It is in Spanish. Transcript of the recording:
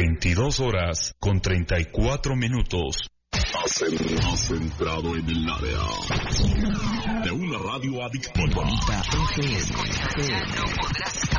22:34. Has entrado en el área de una radio adictiva. Bonita FM.